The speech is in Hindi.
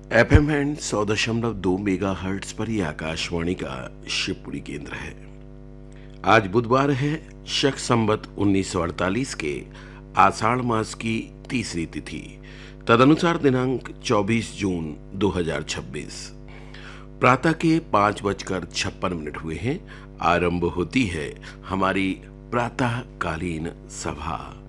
FM एंड 100.2 मेगा हर्ट्स पर यह आकाशवाणी का शिवपुरी केंद्र है। आज बुधवार है, शक संवत 1948 के आषाढ़ मास की तीसरी तिथि, तदनुसार दिनांक 24 जून 2026। प्रातः के 5:56 हुए हैं। आरंभ होती है हमारी प्रातःकालीन सभा।